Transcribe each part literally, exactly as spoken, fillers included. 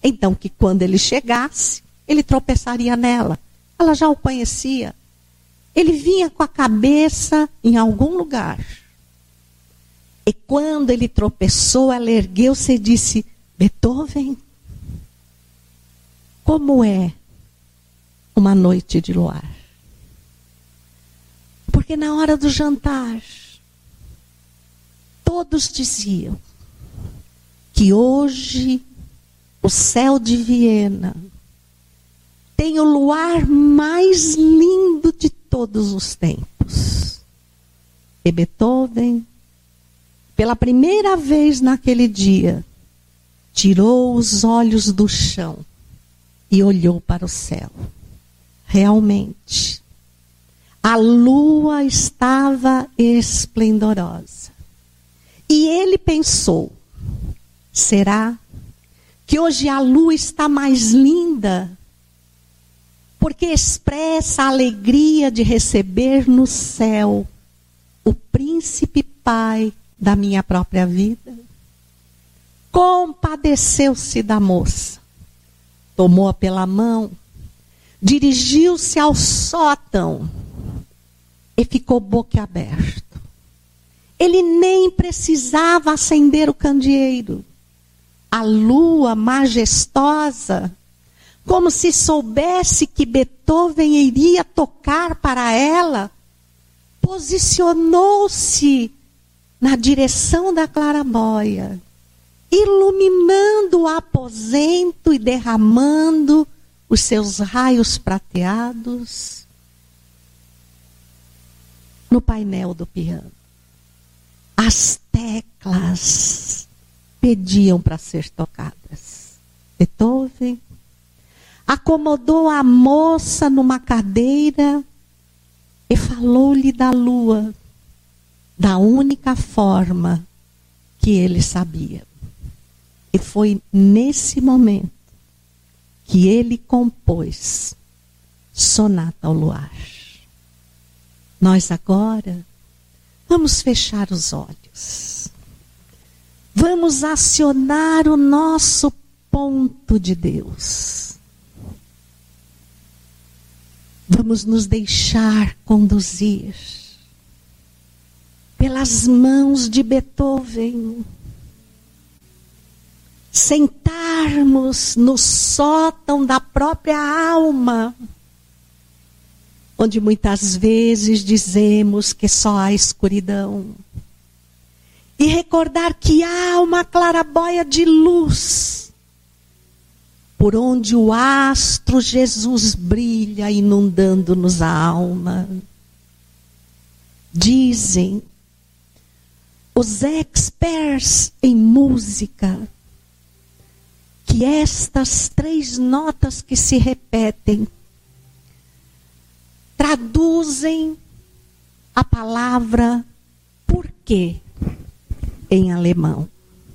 Então, que quando ele chegasse, ele tropeçaria nela. Ela já o conhecia. Ele vinha com a cabeça em algum lugar. E quando ele tropeçou, ela ergueu-se e disse: Beethoven, como é uma noite de luar? Porque na hora do jantar, todos diziam que hoje o céu de Viena tem o luar mais lindo de todos os tempos. E Beethoven, pela primeira vez naquele dia, tirou os olhos do chão e olhou para o céu. Realmente, a lua estava esplendorosa. E ele pensou: será que hoje a lua está mais linda? Porque expressa a alegria de receber no céu o príncipe pai da minha própria vida. Compadeceu-se da moça, tomou-a pela mão, dirigiu-se ao sótão e ficou boquiaberto. Ele nem precisava acender o candeeiro. A lua majestosa, como se soubesse que Beethoven iria tocar para ela, posicionou-se na direção da claraboia, iluminando o aposento e derramando os seus raios prateados no painel do piano. As teclas pediam para ser tocadas. Beethoven acomodou a moça numa cadeira e falou-lhe da lua, da única forma que ele sabia. E foi nesse momento que ele compôs Sonata ao Luar. Nós agora vamos fechar os olhos. Vamos acionar o nosso ponto de Deus. Vamos nos deixar conduzir pelas mãos de Beethoven. Sentarmos no sótão da própria alma, onde muitas vezes dizemos que só há escuridão. E recordar que há uma claraboia de luz, por onde o astro Jesus brilha, inundando-nos a alma. Dizem os experts em música que estas três notas que se repetem traduzem a palavra porquê em alemão.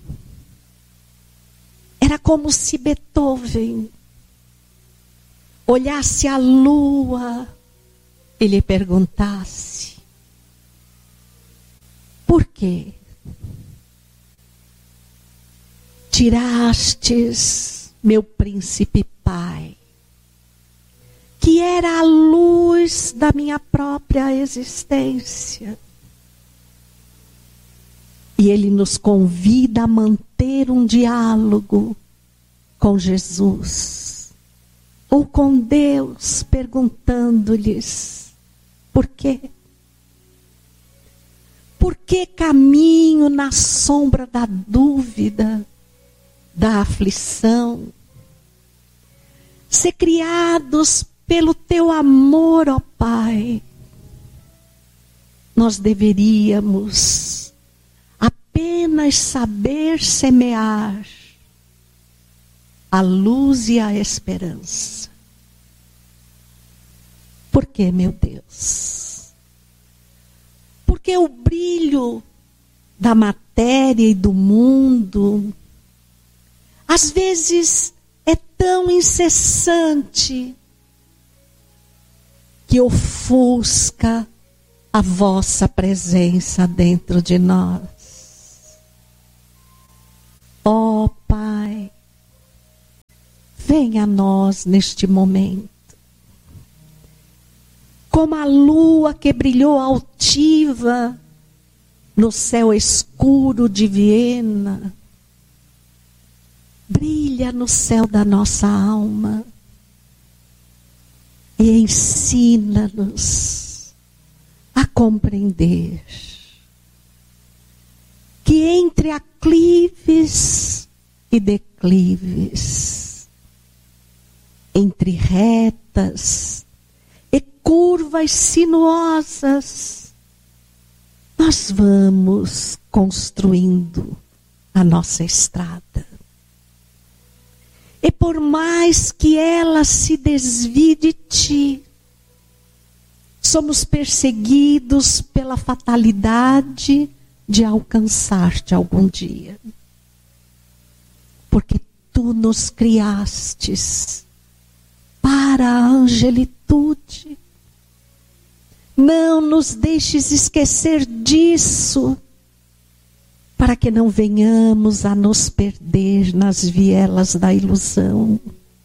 Era como se Beethoven olhasse a lua e lhe perguntasse: por quê? Tirastes meu príncipe pai, que era a luz da minha própria existência. E ele nos convida a manter um diálogo com Jesus, ou com Deus, perguntando-lhes: por quê? Por que caminho na sombra da dúvida, da aflição? Ser criados pelo teu amor, ó Pai, nós deveríamos apenas saber semear a luz e a esperança. Por que, meu Deus? Porque o brilho da matéria e do mundo às vezes é tão incessante que ofusca a vossa presença dentro de nós. Ó Pai, vem a nós neste momento. Como a lua que brilhou altiva no céu escuro de Viena, brilha no céu da nossa alma e ensina-nos a compreender que entre aclives e declives, entre retas e curvas sinuosas, nós vamos construindo a nossa estrada. E por mais que ela se desvie de ti, somos perseguidos pela fatalidade de alcançar-te algum dia. Porque tu nos criastes para a angelitude. Não nos deixes esquecer disso, para que não venhamos a nos perder nas vielas da ilusão.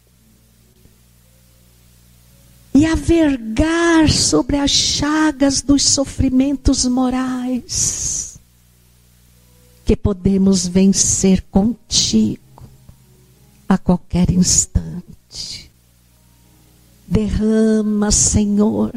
E a vergar sobre as chagas dos sofrimentos morais, que podemos vencer contigo a qualquer instante. Derrama, Senhor,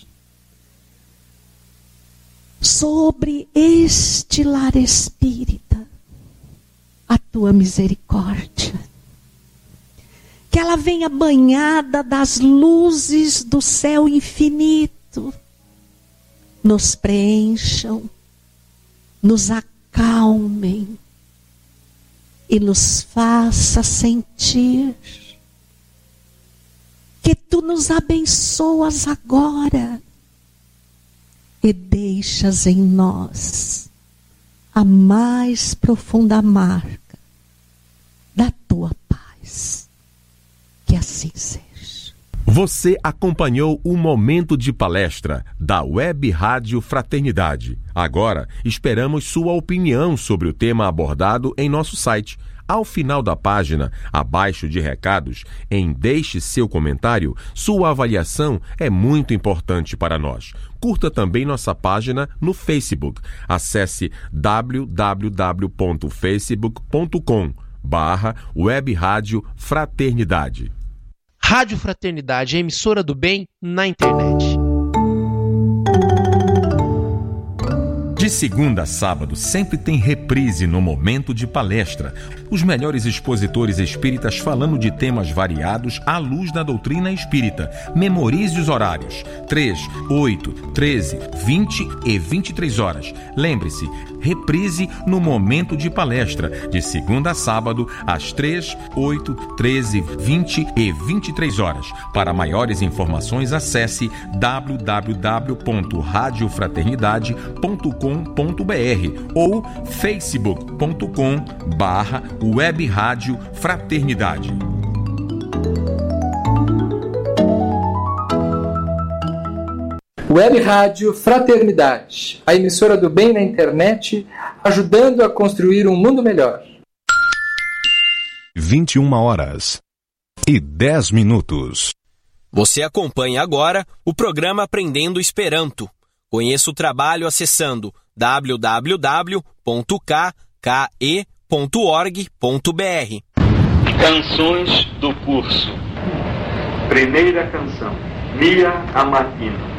sobre este lar espírita a tua misericórdia. Que ela venha banhada das luzes do céu infinito, nos preencham, nos acalmem e nos faça sentir que tu nos abençoas agora e deixas em nós a mais profunda marca da tua paz. Que assim seja. Você acompanhou o Momento de Palestra da Web Rádio Fraternidade. Agora, esperamos sua opinião sobre o tema abordado em nosso site. Ao final da página, abaixo de recados, em Deixe seu comentário, sua avaliação é muito importante para nós. Curta também nossa página no Facebook. Acesse w w w ponto facebook ponto com barra Web Rádio Fraternidade. Rádio Fraternidade, a emissora do bem na internet. De segunda a sábado, sempre tem reprise no Momento de Palestra. Os melhores expositores espíritas falando de temas variados à luz da doutrina espírita. Memorize os horários: três, oito, treze, vinte e vinte e três horas. Lembre-se, reprise no Momento de Palestra, de segunda a sábado, às três, oito, treze, vinte e vinte e três horas. Para maiores informações, acesse w w w ponto rádio fraternidade ponto com ponto b r ou facebook ponto com barra Web Rádio Fraternidade. Web Rádio Fraternidade, a emissora do bem na internet, ajudando a construir um mundo melhor. vinte e uma horas e dez minutos. Você acompanha agora o programa Aprendendo Esperanto. Conheça o trabalho acessando w w w ponto k k e ponto org ponto b r. Canções do curso. Primeira canção, Mia Amatino.